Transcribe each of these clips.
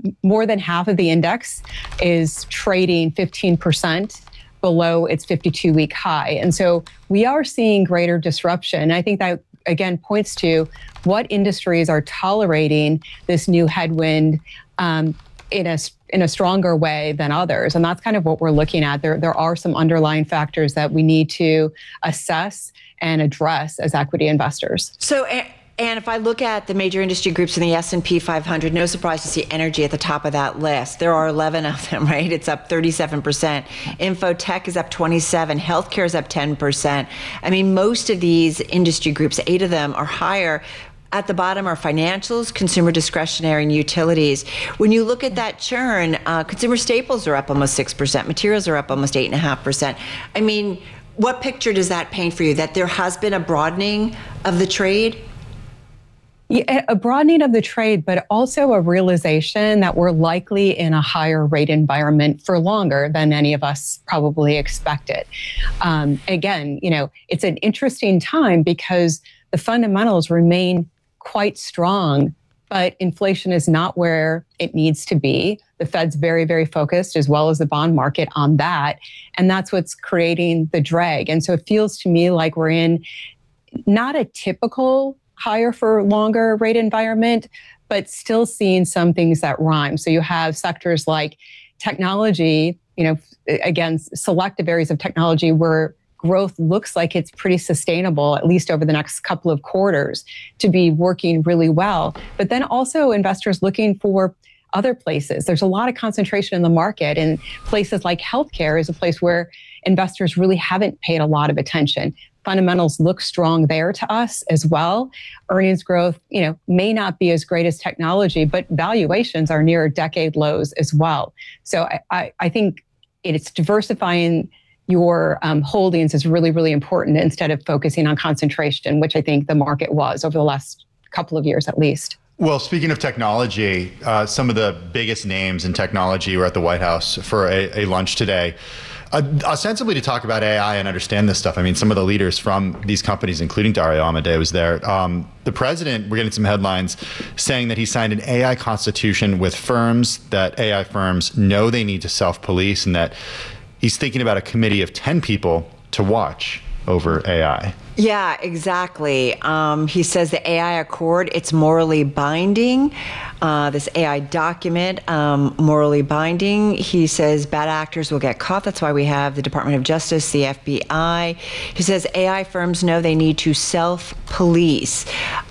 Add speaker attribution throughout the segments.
Speaker 1: more than half of the index is trading 15% below its 52-week high. And so we are seeing greater disruption. I think that, again, points to what industries are tolerating this new headwind in a stronger way than others. And that's kind of what we're looking at. There are some underlying factors that we need to assess and address as equity investors.
Speaker 2: So, and if I look at the major industry groups in the S&P 500, no surprise to see energy at the top of that list. There are 11 of them, right? It's up 37%. Infotech is up 27%. Healthcare is up 10%. I mean, most of these industry groups, 8 of them, are higher. At the bottom are financials, consumer discretionary, and utilities. When you look at that churn, consumer staples are up almost 6%. Materials are up almost 8.5%. I mean, what picture does that paint for you? That there has been a broadening of the trade?
Speaker 1: Yeah, a broadening of the trade, but also a realization that we're likely in a higher rate environment for longer than any of us probably expected. Again, it's an interesting time because the fundamentals remain quite strong, but inflation is not where it needs to be. The Fed's very, very focused, as well as the bond market, on that. And that's what's creating the drag. And so it feels to me like we're in not a typical higher for longer rate environment, but still seeing some things that rhyme. So you have sectors like technology, again, selective areas of technology where growth looks like it's pretty sustainable, at least over the next couple of quarters, to be working really well. But then also investors looking for other places. There's a lot of concentration in the market, and places like healthcare is a place where investors really haven't paid a lot of attention. Fundamentals look strong there to us as well. Earnings growth, may not be as great as technology, but valuations are near decade lows as well. So I think it's diversifying your holdings is really, really important instead of focusing on concentration, which I think the market was over the last couple of years at least.
Speaker 3: Well, speaking of technology, some of the biggest names in technology were at the White House for a lunch today, ostensibly to talk about AI and understand this stuff. I mean, some of the leaders from these companies, including Dario Amodei, was there. The president, we're getting some headlines saying that he signed an AI constitution with firms, that AI firms know they need to self-police, and that he's thinking about a committee of 10 people to watch over AI.
Speaker 2: Yeah, exactly. He says the AI Accord, it's morally binding. This AI document, morally binding. He says bad actors will get caught. That's why we have the Department of Justice, the FBI. He says AI firms know they need to self-police.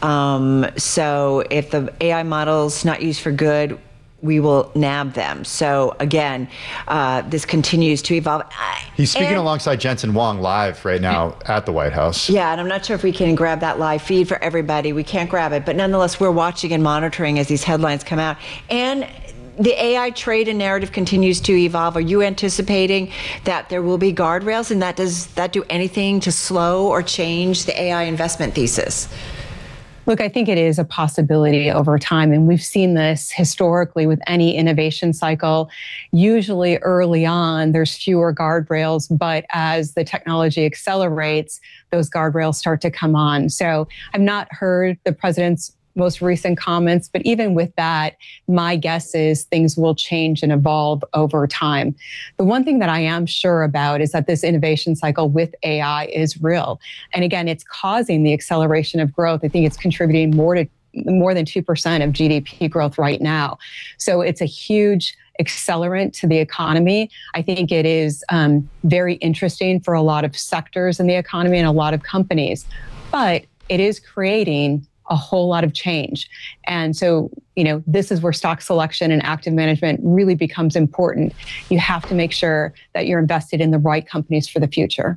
Speaker 2: So if the AI model's not used for good, we will nab them. So again, this continues to evolve.
Speaker 3: He's speaking alongside Jensen Huang live right now at the White House.
Speaker 2: Yeah, and I'm not sure if we can grab that live feed for everybody. We can't grab it, but nonetheless, we're watching and monitoring as these headlines come out. And the AI trade and narrative continues to evolve. Are you anticipating that there will be guardrails, and does that do anything to slow or change the AI investment thesis?
Speaker 1: Look, I think it is a possibility over time, and we've seen this historically with any innovation cycle. Usually early on, there's fewer guardrails, but as the technology accelerates, those guardrails start to come on. So I've not heard the president's most recent comments, but even with that, my guess is things will change and evolve over time. The one thing that I am sure about is that this innovation cycle with AI is real. And again, it's causing the acceleration of growth. I think it's contributing more than 2% of GDP growth right now. So it's a huge accelerant to the economy. I think it is very interesting for a lot of sectors in the economy and a lot of companies, but it is creating a whole lot of change. And so, this is where stock selection and active management really becomes important. You have to make sure that you're invested in the right companies for the future.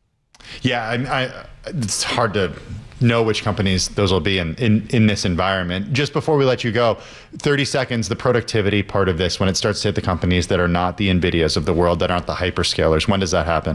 Speaker 3: Yeah, it's hard to know which companies those will be in this environment. Just before we let you go, 30 seconds, the productivity part of this, when it starts to hit the companies that are not the NVIDIAs of the world, that aren't the hyperscalers, when does that happen?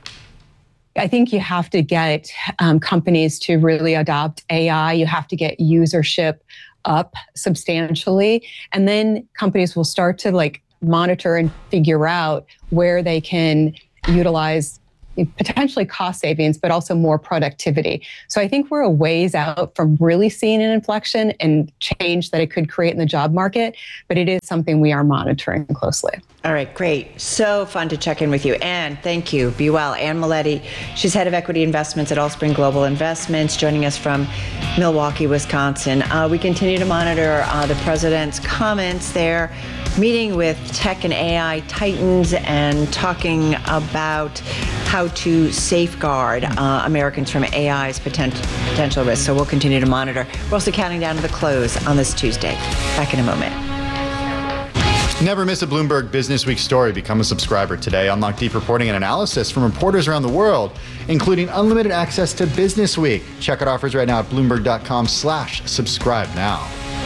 Speaker 1: I think you have to get companies to really adopt AI. You have to get usership up substantially. And then companies will start to monitor and figure out where they can utilize potentially cost savings, but also more productivity. So I think we're a ways out from really seeing an inflection and change that it could create in the job market, but it is something we are monitoring closely.
Speaker 2: All right, great. So fun to check in with you. Anne, thank you. Be well. Anne Maletti, she's head of equity investments at Allspring Global Investments, joining us from Milwaukee, Wisconsin. We continue to monitor the president's comments there, meeting with tech and AI titans and talking about how to safeguard Americans from AI's potential risks. So we'll continue to monitor. We're also counting down to the close on this Tuesday. Back in a moment.
Speaker 3: Never miss a Bloomberg Business Week story. Become a subscriber today. Unlock deep reporting and analysis from reporters around the world, including unlimited access to Business Week. Check out offers right now at Bloomberg.com/subscribe now.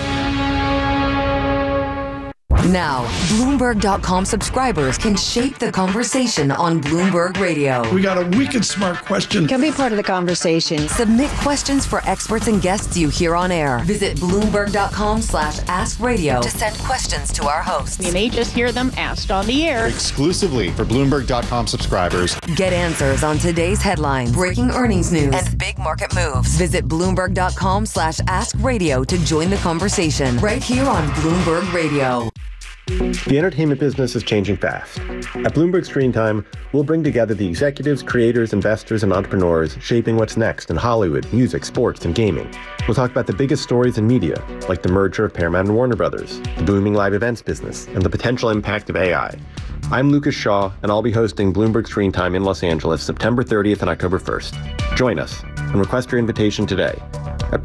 Speaker 4: Now, Bloomberg.com subscribers can shape the conversation on Bloomberg Radio.
Speaker 5: We got a wicked smart question.
Speaker 2: Can be part of the conversation.
Speaker 4: Submit questions for experts and guests you hear on air. Visit Bloomberg.com/askradio to send questions to our hosts.
Speaker 6: You may just hear them asked on the air.
Speaker 3: Exclusively for Bloomberg.com subscribers.
Speaker 4: Get answers on today's headlines, breaking earnings news, and big market moves. Visit Bloomberg.com/askradio to join the conversation right here on Bloomberg Radio.
Speaker 7: The entertainment business is changing fast. At Bloomberg Screen Time, we'll bring together the executives, creators, investors, and entrepreneurs shaping what's next in Hollywood, music, sports, and gaming. We'll talk about the biggest stories in media, like the merger of Paramount and Warner Brothers, the booming live events business, and the potential impact of AI. I'm Lucas Shaw, and I'll be hosting Bloomberg Screen Time in Los Angeles September 30th and October 1st. Join us and request your invitation today at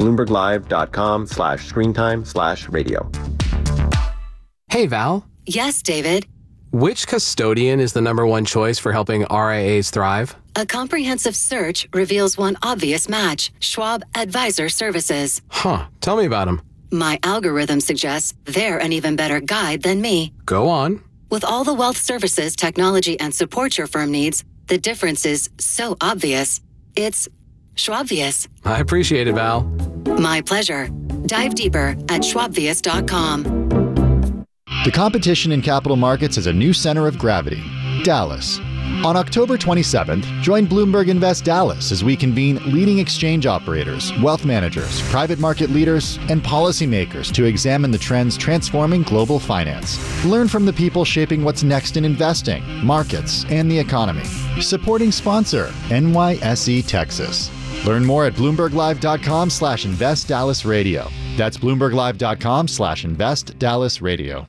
Speaker 7: bloomberglive.com/screentime/radio.
Speaker 8: Hey, Val.
Speaker 4: Yes, David.
Speaker 8: Which custodian is the #1 choice for helping RIAs thrive?
Speaker 4: A comprehensive search reveals one obvious match: Schwab Advisor Services.
Speaker 8: Huh. Tell me about them.
Speaker 4: My algorithm suggests they're an even better guide than me.
Speaker 8: Go on.
Speaker 4: With all the wealth services, technology, and support your firm needs, the difference is so obvious. It's Schwabvious.
Speaker 8: I appreciate it, Val.
Speaker 4: My pleasure. Dive deeper at schwabvious.com.
Speaker 3: The competition in capital markets has a new center of gravity, Dallas. On October 27th, join Bloomberg Invest Dallas as we convene leading exchange operators, wealth managers, private market leaders, and policymakers to examine the trends transforming global finance. Learn from the people shaping what's next in investing, markets, and the economy. Supporting sponsor, NYSE Texas. Learn more at BloombergLive.com/InvestDallasRadio. That's BloombergLive.com/InvestDallasRadio.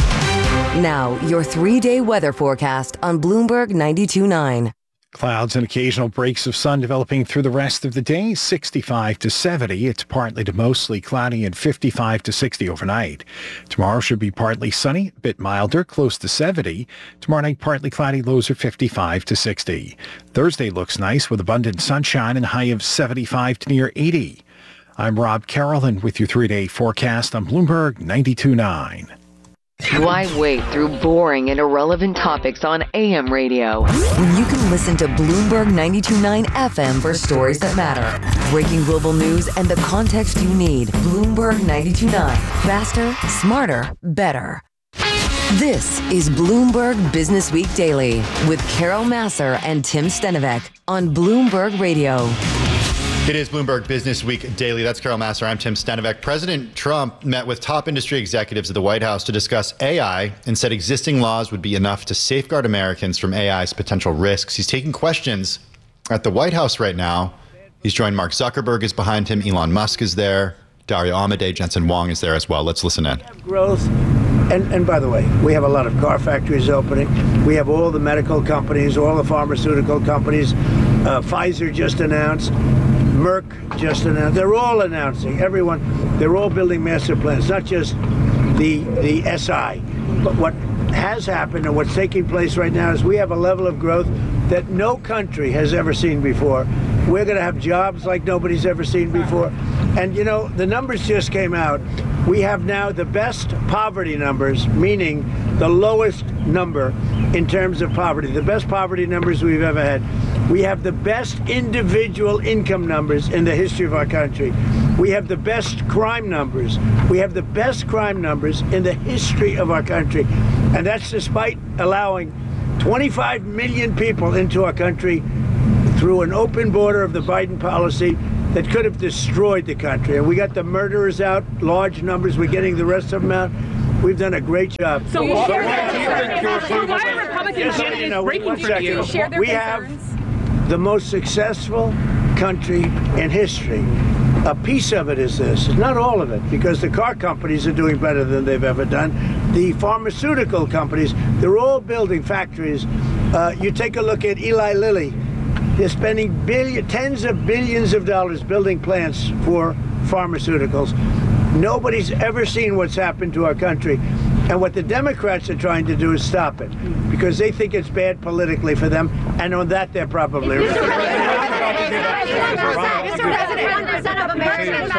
Speaker 4: Now, your 3-day weather forecast on Bloomberg 92.9.
Speaker 5: Clouds and occasional breaks of sun developing through the rest of the day, 65 to 70. It's partly to mostly cloudy and 55 to 60 overnight. Tomorrow should be partly sunny, a bit milder, close to 70. Tomorrow night, partly cloudy, lows are 55 to 60. Thursday looks nice with abundant sunshine and high of 75 to near 80. I'm Rob Carolyn with your 3-day forecast on Bloomberg 92.9.
Speaker 9: Why wait through boring and irrelevant topics on AM radio
Speaker 4: when you can listen to Bloomberg 92.9 FM for stories that matter? Breaking global news and the context you need. Bloomberg 92.9. Faster, smarter, better. This is Bloomberg Business Week Daily with Carol Massar and Tim Stenovec on Bloomberg Radio.
Speaker 3: It is Bloomberg Business Week Daily. That's Carol Massar. I'm Tim Stenovec. President Trump met with top industry executives at the White House to discuss AI and said existing laws would be enough to safeguard Americans from AI's potential risks. He's taking questions at the White House right now. He's joined. Mark Zuckerberg is behind him. Elon Musk is there. Dario Amodei, Jensen Huang is there as well. Let's listen in.
Speaker 10: Growth. And by the way, we have a lot of car factories opening. We have all the medical companies, all the pharmaceutical companies. Pfizer just announced. Merck just announced. They're all announcing. Everyone. They're all building master plans, not just the SI. But what has happened and what's taking place right now is we have a level of growth that no country has ever seen before. We're going to have jobs like nobody's ever seen before. And, you know, the numbers just came out. We have now the best poverty numbers, meaning the lowest number in terms of poverty, the best poverty numbers we've ever had. We have the best individual income numbers in the history of our country. We have the best crime numbers. We have the best crime numbers in the history of our country. And that's despite allowing 25 million people into our country through an open border of the Biden policy that could have destroyed the country. And we got the murderers out, large numbers. We're getting the rest of them out. We've done a great job.
Speaker 6: So why are Republican candidates breaking through you?
Speaker 10: We have the most successful country in history. A piece of it is this, not all of it, because the car companies are doing better than they've ever done. The pharmaceutical companies, they're all building factories. You take a look at Eli Lilly. They're spending tens of billions of dollars building plants for pharmaceuticals. Nobody's ever seen what's happened to our country. And what the Democrats are trying to do is stop it, because they think it's bad politically for them, and on that they're probably right.
Speaker 11: Mr. President, 1% of Americans.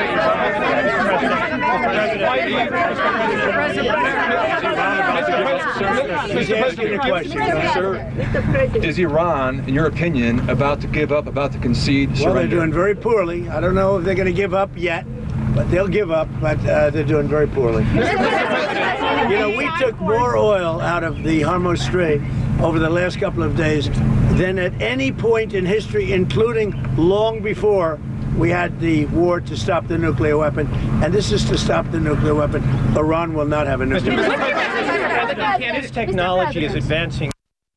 Speaker 10: He's asking a question.
Speaker 12: Is Iran, in your opinion, about to give up, about to concede, surrender?
Speaker 10: Well, they're doing very poorly. I don't know if they're going to give up yet, but they'll give up, but they're doing very poorly. You know, we took more oil out of the Hormuz Strait over the last couple of days than at any point in history, including long before we had the war to stop the nuclear weapon. And this is to stop the nuclear weapon. Iran will not have a nuclear weapon.
Speaker 13: This technology is advancing.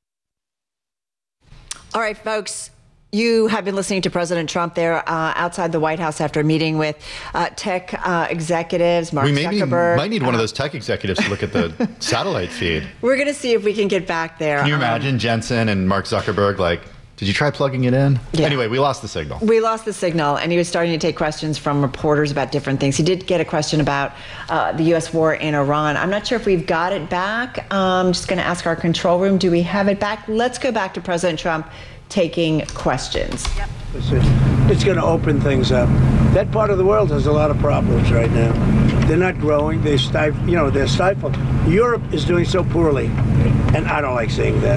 Speaker 2: All right, folks. You have been listening to President Trump there outside the White House after a meeting with tech executives, Mark Zuckerberg.
Speaker 3: We might need one of those tech executives to look at the satellite feed.
Speaker 2: We're going to see if we can get back there.
Speaker 3: Can you imagine Jensen and Mark Zuckerberg like, did you try plugging it in? Yeah. Anyway, we lost the signal.
Speaker 2: We lost the signal, and he was starting to take questions from reporters about different things. He did get a question about the U.S. war in Iran. I'm not sure if we've got it back. I'm just going to ask our control room, do we have it back? Let's go back to President Trump taking questions.
Speaker 10: Yep. It's going to open things up. That part of the world has a lot of problems right now. They're not growing. They're stifled. Europe is doing so poorly, and I don't like saying that.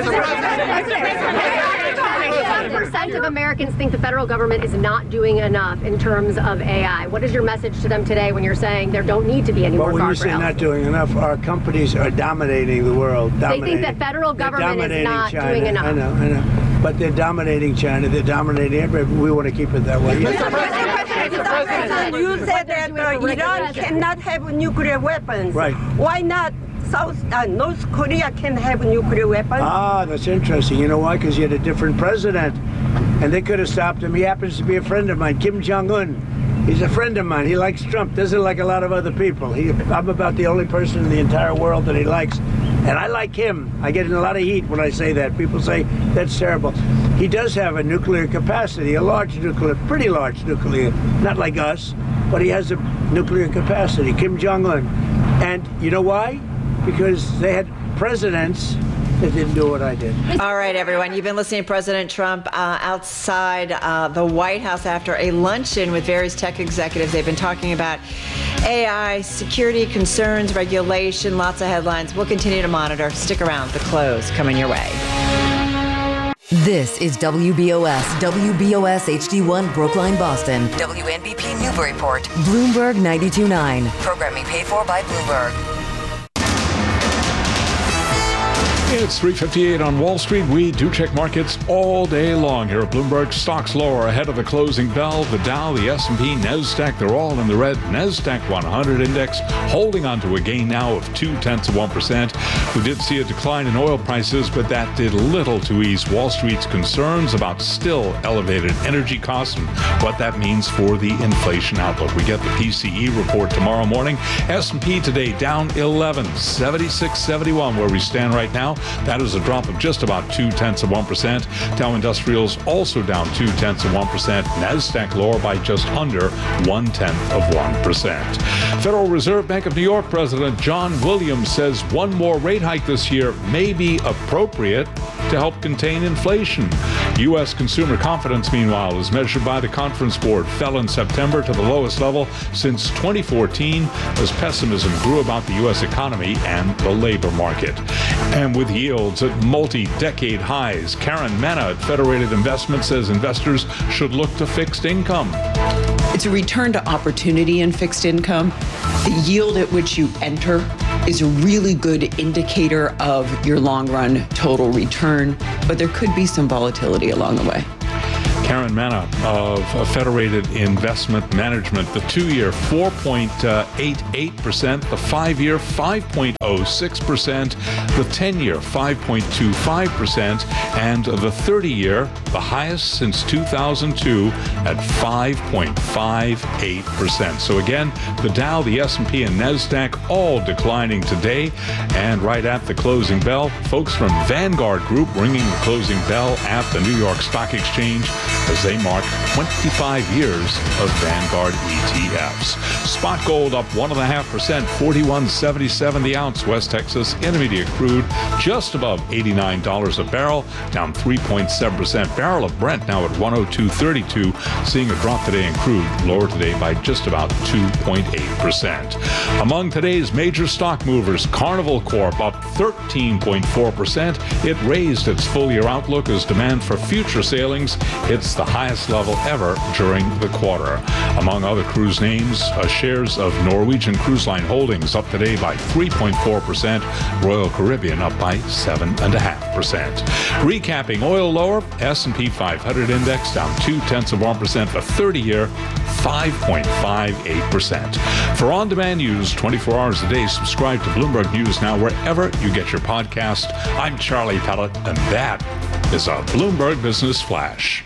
Speaker 11: 1% of Americans think the federal government is not doing enough in terms of AI. What is your message to them today when you're saying there don't need to be any more guardrails?
Speaker 10: Well, when you say not doing enough, our companies are dominating the world.
Speaker 11: They think that federal government is not doing enough.
Speaker 10: I know. But they're dominating China. They're dominating everybody. We want to keep it that way.
Speaker 14: Mr. President, you said that Iran cannot have nuclear weapons.
Speaker 10: Right.
Speaker 14: Why not? North Korea can have nuclear weapons.
Speaker 10: Ah, that's interesting. You know why? Because you had a different president, and they could have stopped him. He happens to be a friend of mine, Kim Jong-un. He's a friend of mine. He likes Trump. Doesn't like a lot of other people. I'm about the only person in the entire world that he likes, and I like him. I get in a lot of heat when I say that. People say that's terrible. He does have a nuclear capacity, a large nuclear, pretty large nuclear, not like us, but he has a nuclear capacity, Kim Jong-un. And you know why? Because they had presidents that didn't do what I did.
Speaker 2: All right, everyone. You've been listening to President Trump outside the White House after a luncheon with various tech executives. They've been talking about AI, security concerns, regulation, lots of headlines. We'll continue to monitor. Stick around. The close coming your way.
Speaker 4: This is WBOS HD1 Brookline, Boston. WNBP Newburyport. Bloomberg 92.9. Programming paid for by Bloomberg.
Speaker 15: It's 3:58 on Wall Street. We do check markets all day long here at Bloomberg. Stocks lower ahead of the closing bell. The Dow, the S&P, NASDAQ, they're all in the red. NASDAQ 100 index holding on to a gain now of 0.2%. We did see a decline in oil prices, but that did little to ease Wall Street's concerns about still elevated energy costs and what that means for the inflation outlook. We get the PCE report tomorrow morning. S&P today down 11, 76.71 where we stand right now. That is a drop of just about 0.2%. Dow Industrials also down 0.2%. NASDAQ lower by just under 0.1%. Federal Reserve Bank of New York President John Williams says one more rate hike this year may be appropriate to help contain inflation. U.S. consumer confidence, meanwhile, as measured by the Conference Board, fell in September to the lowest level since 2014 as pessimism grew about the U.S. economy and the labor market. And with yields at multi-decade highs, Karen Mena at Federated Investment says investors should look to fixed income.
Speaker 16: It's a return to opportunity in fixed income. The yield at which you enter is a really good indicator of your long run total return, but there could be some volatility along the way.
Speaker 15: Karen Mena of Federated Investment Management. The 2-year 4.88%, the 5-year 5.06%, the 10-year 5.25%, and the 30-year, the highest since 2002 at 5.58%. So again, the Dow, the S&P, and NASDAQ all declining today. And right at the closing bell, folks from Vanguard Group ringing the closing bell at the New York Stock Exchange as they mark 25 years of Vanguard ETFs. Spot gold up 1.5%, $41.77 the ounce. West Texas Intermediate crude just above $89 a barrel, down 3.7%. Barrel of Brent now at 102.32, seeing a drop today in crude, lower today by just about 2.8%. Among today's major stock movers, Carnival Corp up 13.4%. It raised its full-year outlook as demand for future sailings hits the highest level ever during the quarter. Among other cruise names, shares of Norwegian Cruise Line Holdings up today by 3.4%, Royal Caribbean up by 7.5%. Recapping oil lower, S&P 500 index down 0.2%, the 30-year 5.58%. For on-demand news 24 hours a day, subscribe to Bloomberg News Now wherever you get your podcast. I'm Charlie Pellet, and that is a Bloomberg Business Flash.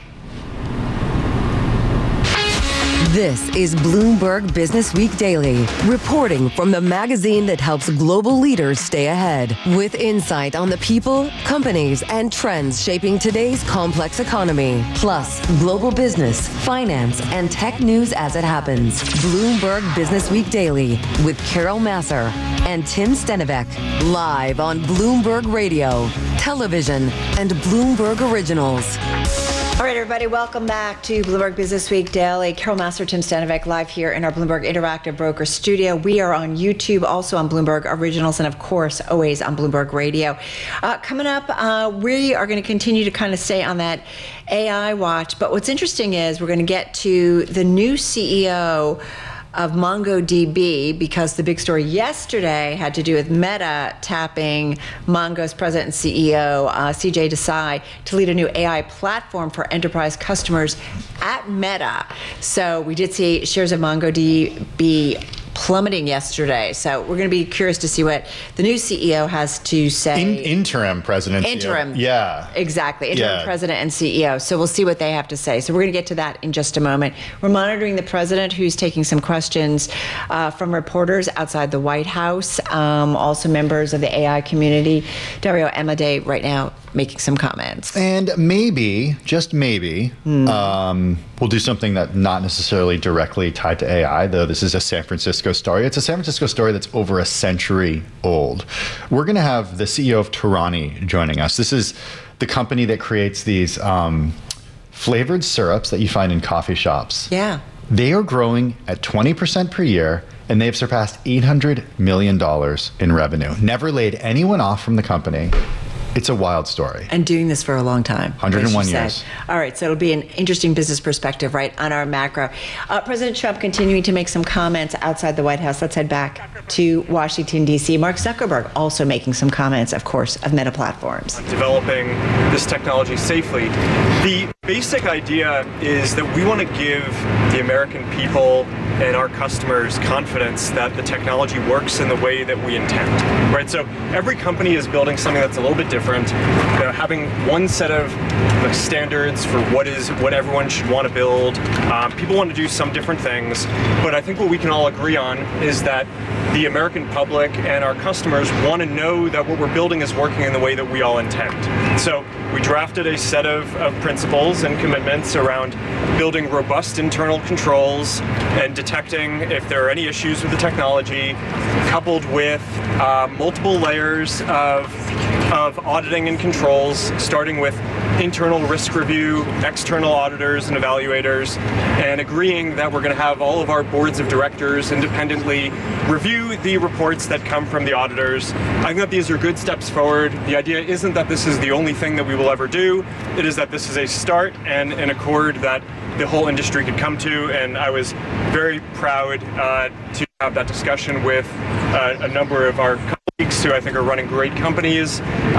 Speaker 4: This is Bloomberg Business Week Daily, reporting from the magazine that helps global leaders stay ahead, with insight on the people, companies, and trends shaping today's complex economy, plus global business, finance, and tech news as it happens. Bloomberg Business Week Daily with Carol Massar and Tim Stenivek, live on Bloomberg Radio, television, and Bloomberg Originals.
Speaker 2: All right, everybody, welcome back to Bloomberg Business Week Daily. Carol Massar, Tim Stenivek, live here in our Bloomberg Interactive Broker studio. We are on YouTube, also on Bloomberg Originals, and of course, always on Bloomberg Radio. Coming up, we are going to continue to kind of stay on that AI watch. But what's interesting is we're going to get to the new CEO of MongoDB, because the big story yesterday had to do with Meta tapping Mongo's president and CEO, CJ Desai, to lead a new AI platform for enterprise customers at Meta. So we did see shares of MongoDB plummeting yesterday. So we're going to be curious to see what the new CEO has to say.
Speaker 3: Interim president.
Speaker 2: Interim.
Speaker 3: CEO. Yeah.
Speaker 2: Exactly. Interim president and CEO. So we'll see what they have to say. So we're going to get to that in just a moment. We're monitoring the president, who's taking some questions from reporters outside the White House, also members of the AI community. Dario Amodei right now making some comments.
Speaker 3: And maybe, just maybe, we'll do something that not necessarily directly tied to AI, though this is a San Francisco story. It's a San Francisco story that's over a century old. We're going to have the CEO of Torani joining us. This is the company that creates these flavored syrups that you find in coffee shops.
Speaker 2: Yeah.
Speaker 3: They are growing at 20% per year, and they've surpassed $800 million in revenue. Never laid anyone off from the company. It's a wild story.
Speaker 2: And doing this for a long time.
Speaker 3: 101 years.
Speaker 2: All right, so it'll be an interesting business perspective, right, on our macro. President Trump continuing to make some comments outside the White House. Let's head back to Washington, D.C. Mark Zuckerberg also making some comments, of course, of Meta Platforms.
Speaker 13: Developing this technology safely. The basic idea is that we want to give the American people and our customers confidence that the technology works in the way that we intend, right? So every company is building something that's a little bit different. You know, having one set of standards for what everyone should want to build. People want to do some different things, but I think what we can all agree on is that the American public and our customers want to know that what we're building is working in the way that we all intend. So we drafted a set of principles and commitments around building robust internal controls and detecting if there are any issues with the technology, coupled with multiple layers of auditing and controls, starting with internal risk review, external auditors and evaluators, and agreeing that we're going to have all of our boards of directors independently review the reports that come from the auditors. I think that these are good steps forward. The idea isn't that this is the only thing that we will ever do. It is that this is a start and an accord that the whole industry could come to, and I was very proud to have that discussion with a number of our colleagues who I think are running great companies.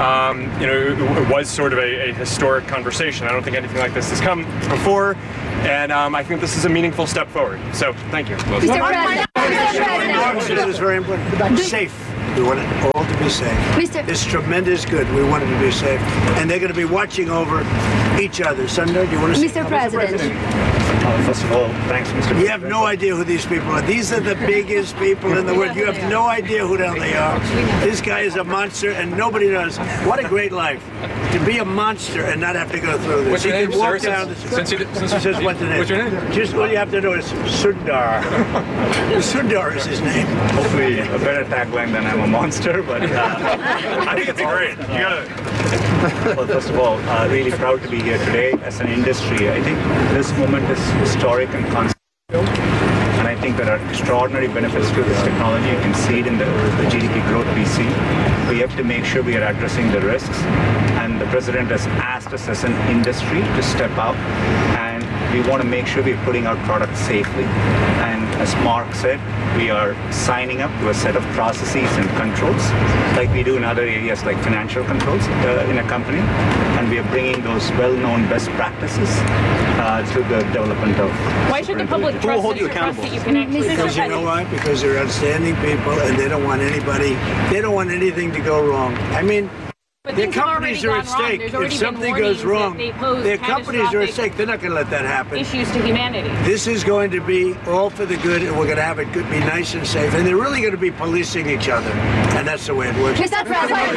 Speaker 13: It was sort of a historic conversation. I don't think anything like this has come before, and I think this is a meaningful step forward. So, thank you.
Speaker 11: Mr. President.
Speaker 10: It is very important. Safe. We want it all to be safe. It's tremendous good. We want it to be safe. And they're going to be watching over each other. Sundar, do you want to say
Speaker 11: Mr. President.
Speaker 10: First of all, thanks, Mr. President. You have no idea who these people are. These are the biggest people in the world. You have no idea who the hell they are. This guy is a monster, and nobody knows. What a great life. To be a monster and not have to go through this.
Speaker 12: What's your name,
Speaker 10: walk
Speaker 12: sir?
Speaker 10: down
Speaker 12: What's your name?
Speaker 10: What's your name? Just all you have to know is Sundar. Sundar is his name.
Speaker 17: Hopefully a better tagline than I'm a monster, but
Speaker 13: I think it's great. You gotta.
Speaker 17: Well, first of all, really proud to be here today as an industry. I think this moment is historic and conceptual, and I think there are extraordinary benefits to this technology. You can see it in the GDP growth we see. We have to make sure we are addressing the risks, and the president has asked us as an industry to step up, and we want to make sure we're putting our products safely. And as Mark said, we are signing up to a set of processes and controls like we do in other areas like financial controls in a company, and we are bringing those well-known best practices to the development of.
Speaker 6: Why should the public trust that you can actually?
Speaker 10: Because you know why? Because they're outstanding people, and they don't want anything to go wrong. I mean, their companies are at stake. If something goes wrong, their companies are at stake. They're not going to let that happen.
Speaker 6: Issues to humanity.
Speaker 10: This is going to be all for the good, and we're going to have it be nice and safe. And they're really going to be policing each other, and that's the way it works.
Speaker 11: Mr. President,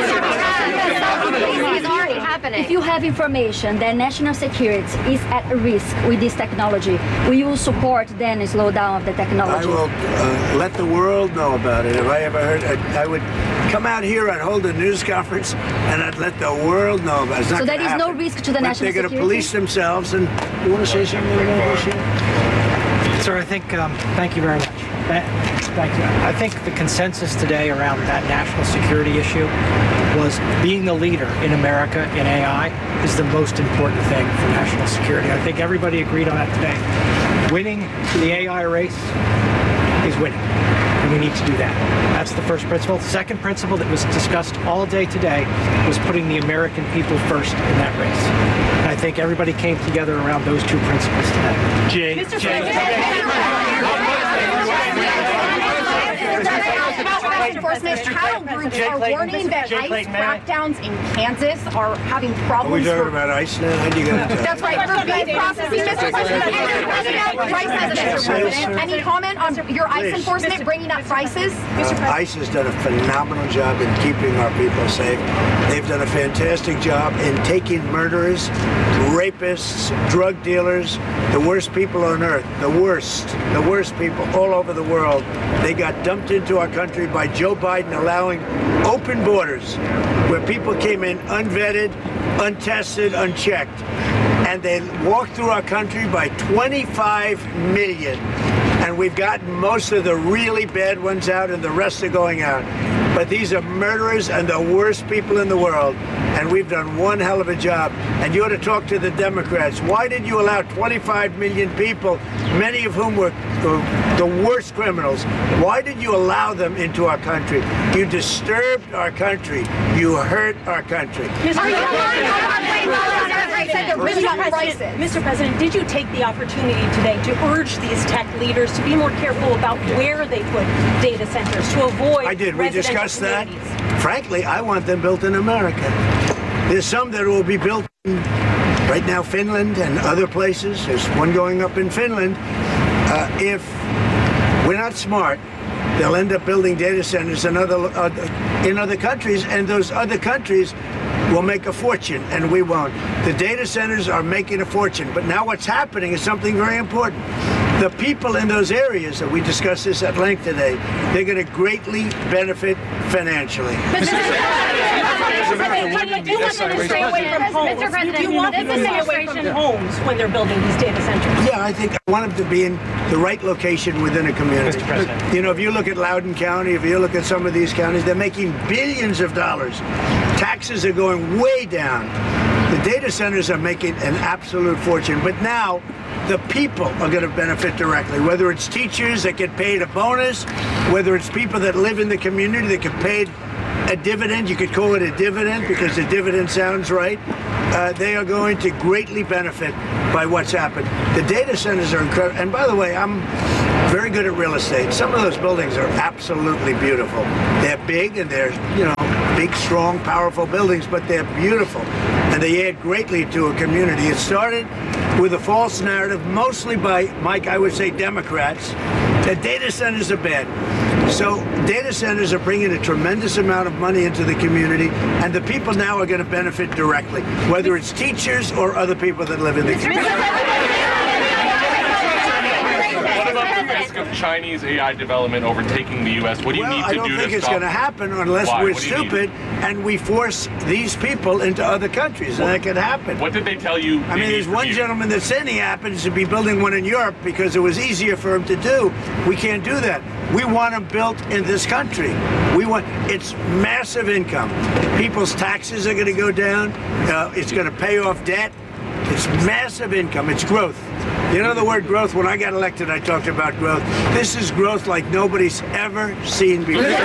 Speaker 11: it's already happening.
Speaker 18: If you have information that national security is at risk with this technology, will you support then a slowdown of the technology?
Speaker 10: I will let the world know about it. If I ever heard, I would come out here, I'd hold a news conference, and I'd let the world know about it. It's not
Speaker 18: so there is no
Speaker 10: happen.
Speaker 18: risk to the
Speaker 10: But
Speaker 18: national
Speaker 10: they're going
Speaker 18: security?
Speaker 10: to police themselves, and you want to say something about this here?
Speaker 19: Sir, I think, thank you very much. Thank you. I think the consensus today around that national security issue was being the leader in America in AI is the most important thing for national security. I think everybody agreed on that today. Winning the AI race is winning, and we need to do that. That's the first principle. The second principle that was discussed all day today was putting the American people first in that race. And I think everybody came together around those two principles today.
Speaker 6: Mr. President.
Speaker 11: Enforcement cattle groups are warning that ICE crackdowns in Kansas are having
Speaker 10: Are we
Speaker 11: problems.
Speaker 10: talking about ICE now? How do you get into
Speaker 11: That's right. For beef processing, Mr. President, and you're bringing up prices, Mr. President. Any comment on your ICE
Speaker 10: Please.
Speaker 11: enforcement bringing up prices? Mr. President.
Speaker 10: ICE has done a phenomenal job in keeping our people safe. They've done a fantastic job in taking murderers, rapists, drug dealers, the worst people on earth, the worst people all over the world. They got dumped into our country by Joe Biden allowing open borders where people came in unvetted, untested, unchecked. And they walked through our country by 25 million. And we've gotten most of the really bad ones out, and the rest are going out. But these are murderers and the worst people in the world. And we've done one hell of a job. And you ought to talk to the Democrats. Why did you allow 25 million people, many of whom were the worst criminals? Why did you allow them into our country? You disturbed our country. You hurt our country.
Speaker 6: Mr. President, did you take the opportunity today to urge these tech leaders to be more careful about where they put data centers to avoid?
Speaker 10: I did. We discussed that.
Speaker 6: communities?
Speaker 10: Frankly, I want them built in America. There's some that will be built in right now, Finland and other places. There's one going up in Finland. If we're not smart, they'll end up building data centers in other countries, and those other countries will make a fortune, and we won't. The data centers are making a fortune, but now what's happening is something very important. The people in those areas, and we discussed this at length today, they're going to greatly benefit financially.
Speaker 6: Do you want them to stay away from homes?
Speaker 11: Mr. President,
Speaker 6: Do you want them to stay away from homes when they're building these data centers?
Speaker 10: Yeah, I think I want them to be in the right location within a community.
Speaker 19: Mr. President.
Speaker 10: You know, if you look at Loudoun County, if you look at some of these counties, they're making billions of dollars. Taxes are going way down. The data centers are making an absolute fortune. But now the people are going to benefit directly, whether it's teachers that get paid a bonus, whether it's people that live in the community that get paid a dividend. You could call it a dividend because a dividend sounds right. They are going to greatly benefit by what's happened. The data centers are incredible. And by the way, I'm very good at real estate. Some of those buildings are absolutely beautiful. They're big and they're, big, strong, powerful buildings, but they're beautiful. And they add greatly to a community. It started with a false narrative, mostly by, Mike, I would say Democrats, that data centers are bad. So data centers are bringing a tremendous amount of money into the community, and the people now are going to benefit directly, whether it's teachers or other people that live in the community.
Speaker 20: What about the risk of Chinese AI development overtaking the U.S.? What do you need to do to stop?
Speaker 10: I don't think it's going to happen unless we're stupid and we force these people into other countries, and that could happen.
Speaker 20: What did they tell you?
Speaker 10: I mean, there's one gentleman that said he happens to be building one in Europe because it was easier for him to do. We can't do that. We want them built in this country. It's massive income. People's taxes are going to go down. It's going to pay off debt. It's massive income. It's growth. You know the word growth? When I got elected, I talked about growth. This is growth like nobody's ever seen before.
Speaker 21: Many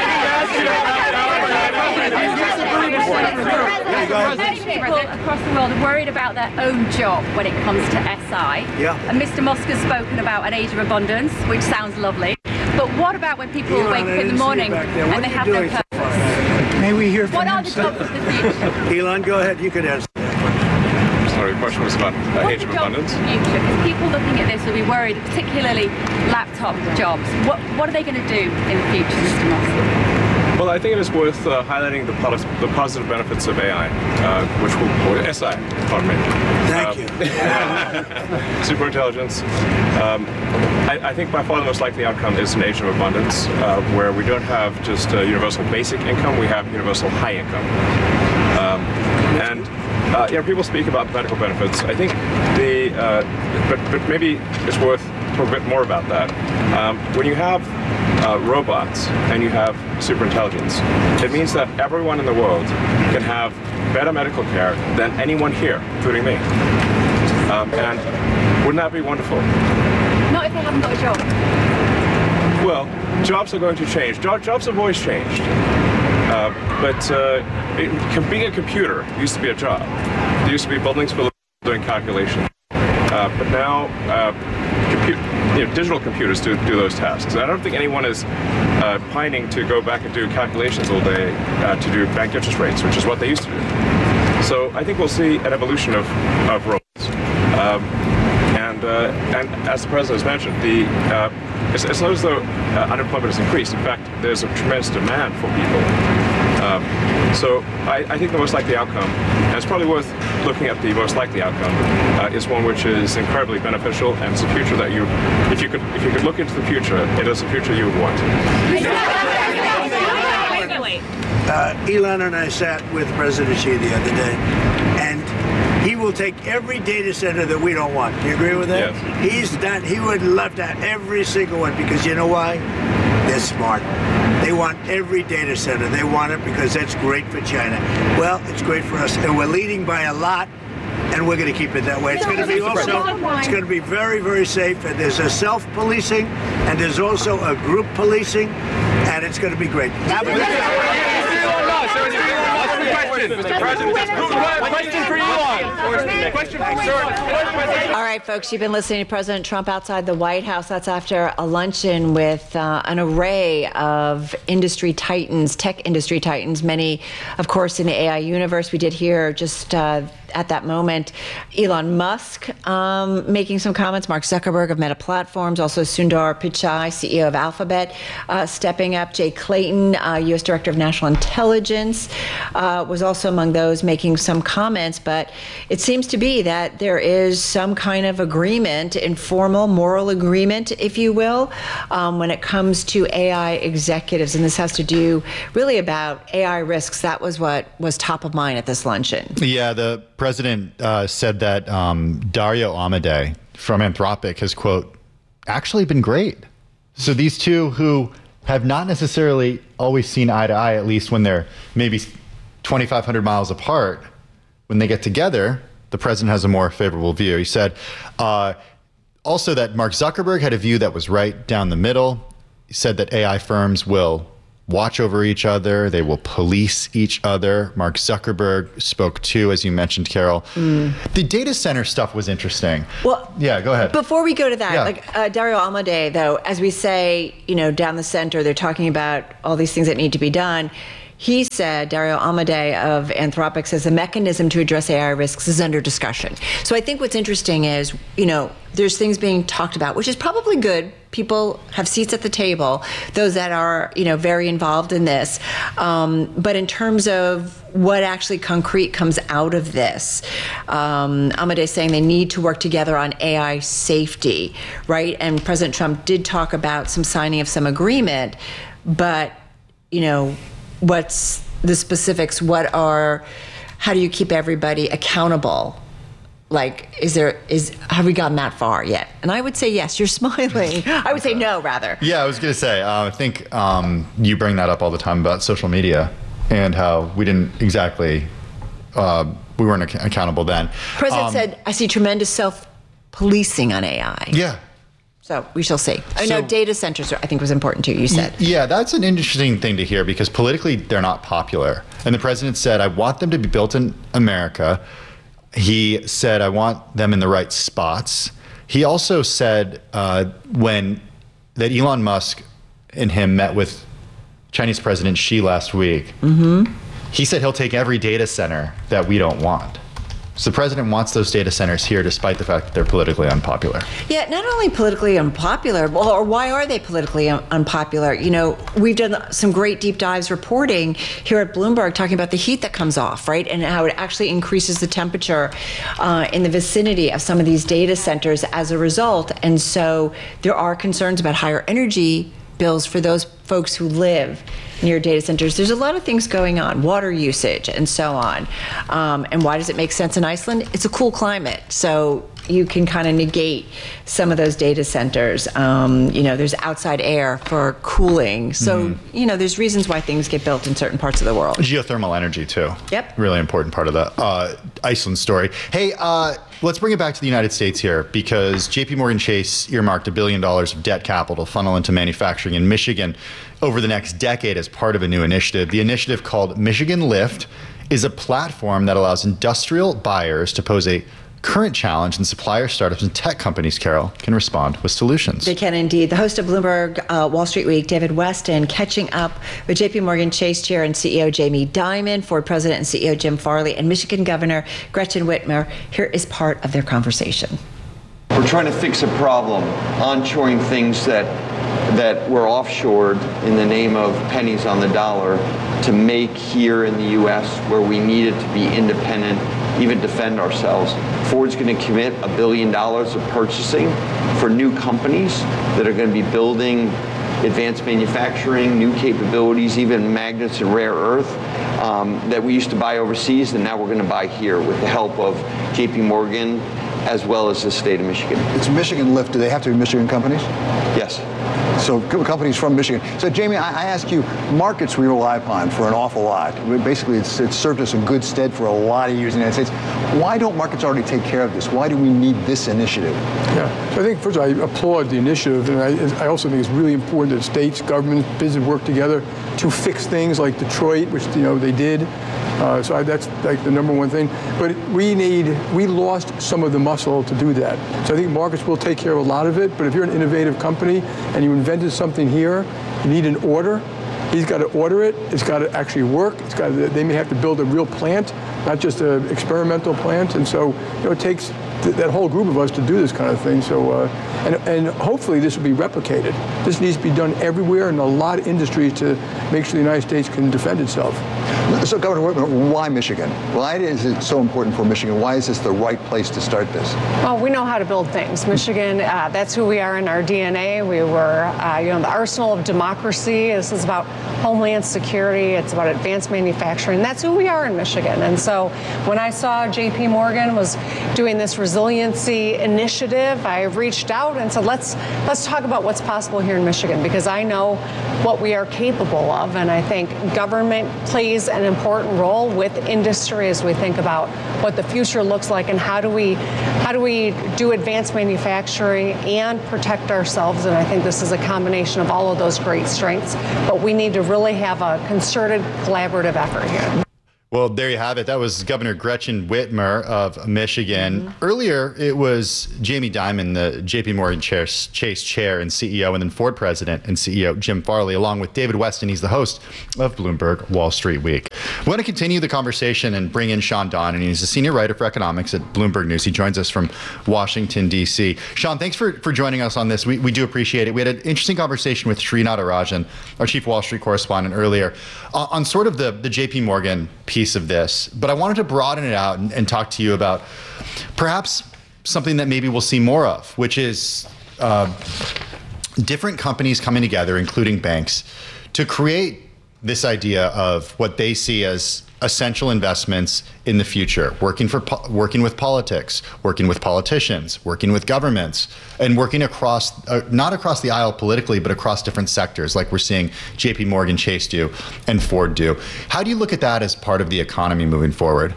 Speaker 21: people across the world are worried about their own job when it comes to SI.
Speaker 10: Yeah.
Speaker 21: And Mr. Musk has spoken about an age of abundance, which sounds lovely. But what about when people wake up in the morning and they have no purpose?
Speaker 10: May we hear from
Speaker 21: What are the jobs of the future?
Speaker 10: Elon, go ahead. You could answer.
Speaker 20: Sorry, the question was about age of abundance.
Speaker 21: Because people looking at this will be worried, particularly laptop jobs. What are they going to do in the future, Mr. Musk?
Speaker 20: Well, I think it is worth highlighting the positive benefits of AI, or SI, pardon me.
Speaker 10: Thank you.
Speaker 20: Superintelligence. I think by far the most likely outcome is an age of abundance, where we don't have just universal basic income, we have universal high income. People speak about medical benefits. I think but maybe it's worth talk a bit more about that. When you have robots and you have superintelligence, it means that everyone in the world can have better medical care than anyone here, including me. And wouldn't that be wonderful?
Speaker 21: Not if they haven't got a job.
Speaker 20: Well, jobs are going to change. Jobs have always changed. Being a computer used to be a job. There used to be buildings for doing calculations. But now, digital computers do those tasks. I don't think anyone is pining to go back and do calculations all day to do bank interest rates, which is what they used to do. So I think we'll see an evolution of roles. And as the President has mentioned, it's not as though unemployment has increased. In fact, there's a tremendous demand for people. So I think the most likely outcome, and it's probably worth looking at the most likely outcome, is one which is incredibly beneficial, and it's a future that if you could look into the future, it is a future you would want.
Speaker 10: Elon and I sat with President Xi the other day, and he will take every data center that we don't want. Do you agree with that? Yes. He would love to have every single one, because you know why? They're smart. They want every data center. They want it because that's great for China. Well, it's great for us, and we're leading by a lot, and we're going to keep it that way. It's going to be it's going to be very, very safe, and there's a self-policing, and there's also a group policing, and it's going to be great. Have a good day.
Speaker 21: Question for
Speaker 2: All right, folks, you've been listening to President Trump outside the White House. That's after a luncheon with an array of industry titans, tech industry titans, many, of course, in the AI universe. We did hear just at that moment Elon Musk making some comments, Mark Zuckerberg of Meta Platforms, also Sundar Pichai, CEO of Alphabet, stepping up. Jay Clayton, U.S. Director of National Intelligence, was also among those making some comments. But it seems to be that there is some kind of agreement, informal, moral agreement, if you will, when it comes to AI executives. And this has to do really about AI risks. That was what was top of mind at this luncheon.
Speaker 3: Yeah, the president said that Dario Amodei from Anthropic has, quote, actually been great. So these two who have not necessarily always seen eye to eye, at least when they're maybe 2,500 miles apart, when they get together, the president has a more favorable view. He said also that Mark Zuckerberg had a view that was right down the middle. He said that AI firms will watch over each other. They will police each other. Mark Zuckerberg spoke too, as you mentioned, Carol. The data center stuff was interesting.
Speaker 2: Well,
Speaker 3: yeah, go ahead.
Speaker 2: Before we go to that, Dario Amodei, though, as we say, down the center, they're talking about all these things that need to be done. He said, Dario Amodei of Anthropic says the mechanism to address AI risks is under discussion. So I think what's interesting is, there's things being talked about, which is probably good. People have seats at the table, those that are, very involved in this. But in terms of what actually concrete comes out of this, Amodei is saying they need to work together on AI safety, right? And President Trump did talk about some signing of some agreement, but, what's the specifics? How do you keep everybody accountable? Like, have we gotten that far yet? And I would say yes. You're smiling. I would say no, rather.
Speaker 3: Yeah, I was going to say, I think you bring that up all the time about social media and how we didn't exactly, we weren't accountable then.
Speaker 2: President said, I see tremendous self-policing on AI.
Speaker 3: Yeah.
Speaker 2: So we shall see. I know data centers, I think, was important too, you said.
Speaker 3: Yeah, that's an interesting thing to hear because politically they're not popular. And the president said, I want them to be built in America. He said, I want them in the right spots. He also said that Elon Musk and him met with Chinese President Xi last week. He said he'll take every data center that we don't want. So the president wants those data centers here despite the fact that they're politically unpopular.
Speaker 2: Yeah, not only politically unpopular, or why are they politically unpopular? We've done some great deep dives reporting here at Bloomberg talking about the heat that comes off, right? And how it actually increases the temperature in the vicinity of some of these data centers as a result. And so there are concerns about higher energy bills for those folks who live near data centers. There's a lot of things going on, water usage and so on. And why does it make sense in Iceland? It's a cool climate, so you can kind of negate some of those data centers. There's outside air for cooling. So, there's reasons why things get built in certain parts of the world.
Speaker 3: Geothermal energy, too.
Speaker 2: Yep.
Speaker 3: Really important part of the Iceland story. Hey, let's bring it back to the United States here because JP Morgan Chase earmarked $1 billion of debt capital to funnel into manufacturing in Michigan over the next decade as part of a new initiative. The initiative, called Michigan Lift, is a platform that allows industrial buyers to pose a current challenge, and supplier startups and tech companies, Carol, can respond with solutions.
Speaker 2: They can indeed. The host of Bloomberg Wall Street Week, David Weston, catching up with JP Morgan Chase Chair and CEO Jamie Dimon, Ford President and CEO Jim Farley, and Michigan Governor Gretchen Whitmer. Here is part of their conversation.
Speaker 1: We're trying to fix a problem, onshoring things that were offshored in the name of pennies on the dollar to make here in the U.S. where we needed to be independent, even defend ourselves. Ford's going to commit $1 billion of purchasing for new companies that are going to be building advanced manufacturing, new capabilities, even magnets and rare earth that we used to buy overseas, and now we're going to buy here with the help of JP Morgan as well as the state of Michigan.
Speaker 22: It's Michigan Lift. Do they have to be Michigan companies?
Speaker 1: Yes.
Speaker 22: So companies from Michigan. So Jamie, I ask you, markets we rely upon for an awful lot. Basically, it's served us in good stead for a lot of years in the United States. Why don't markets already take care of this? Why do we need this initiative?
Speaker 23: Yeah, so I think, first of all, I applaud the initiative, and I also think it's really important that states, governments, business work together to fix things like Detroit, which they did. So that's like the number one thing. But we lost some of the muscle to do that. So I think markets will take care of a lot of it. But if you're an innovative company and you invented something here, you need an order. He's got to order it. It's got to actually work. They may have to build a real plant, not just an experimental plant. And so it takes that whole group of us to do this kind of thing. So and hopefully this will be replicated. This needs to be done everywhere in a lot of industries to make sure the United States can defend itself.
Speaker 22: So Governor Whitmer, why Michigan? Why is it so important for Michigan? Why is this the right place to start this?
Speaker 24: Well, we know how to build things. Michigan, that's who we are in our DNA. We were, the arsenal of democracy. This is about homeland security. It's about advanced manufacturing. That's who we are in Michigan. And so when I saw JP Morgan was doing this resiliency initiative, I reached out and said, let's talk about what's possible here in Michigan, because I know what we are capable of. And I think government plays an important role with industry as we think about what the future looks like and how do we do advanced manufacturing and protect ourselves. And I think this is a combination of all of those great strengths, but we need to really have a concerted, collaborative effort here.
Speaker 3: Well, there you have it. That was Governor Gretchen Whitmer of Michigan. Earlier, it was Jamie Dimon, the JP Morgan Chase chair and CEO, and then Ford president and CEO Jim Farley, along with David Weston. He's the host of Bloomberg Wall Street Week. We want to continue the conversation and bring in Sean Donnan. He's a senior writer for economics at Bloomberg News. He joins us from Washington, D.C. Sean, thanks for joining us on this. We do appreciate it. We had an interesting conversation with Sri Natarajan, our chief Wall Street correspondent, earlier on sort of the JP Morgan piece of this, but I wanted to broaden it out and talk to you about perhaps something that maybe we'll see more of, which is different companies coming together, including banks, to create this idea of what they see as essential investments in the future, working with politics, working with politicians, working with governments, and working across, not across the aisle politically, but across different sectors, like we're seeing JP Morgan Chase do and Ford do. How do you look at that as part of the economy moving forward?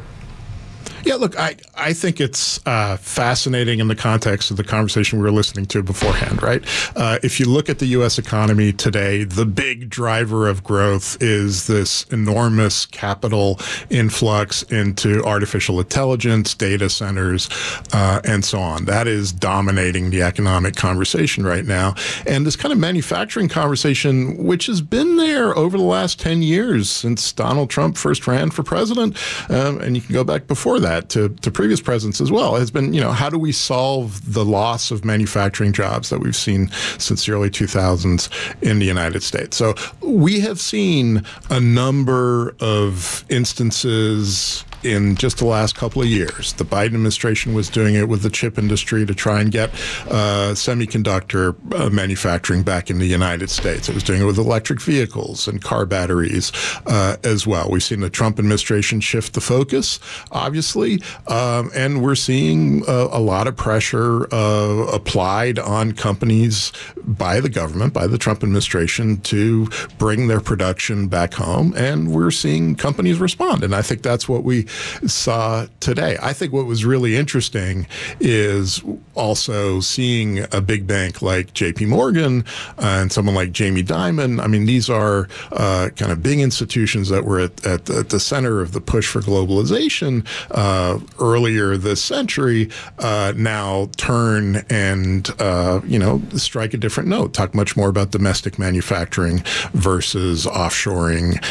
Speaker 5: Yeah, look, I think it's fascinating in the context of the conversation we were listening to beforehand, right? If you look at the U.S. economy today, the big driver of growth is this enormous capital influx into artificial intelligence, data centers, and so on. That is dominating the economic conversation right now. And this kind of manufacturing conversation, which has been there over the last 10 years since Donald Trump first ran for president, and you can go back before that, to previous presidents as well, has been, how do we solve the loss of manufacturing jobs that we've seen since the early 2000s in the United States? So we have seen a number of instances in just the last couple of years. The Biden administration was doing it with the chip industry to try and get semiconductor manufacturing back in the United States. It was doing it with electric vehicles and car batteries as well. We've seen the Trump administration shift the focus, obviously, and we're seeing a lot of pressure applied on companies by the government, by the Trump administration, to bring their production back home, and we're seeing companies respond. And I think that's what we saw today. I think what was really interesting is also seeing a big bank like JP Morgan and someone like Jamie Dimon. I mean, these are kind of big institutions that were at the center of the push for globalization earlier this century, now turn and, strike a different note, talk much more about domestic manufacturing versus offshoring,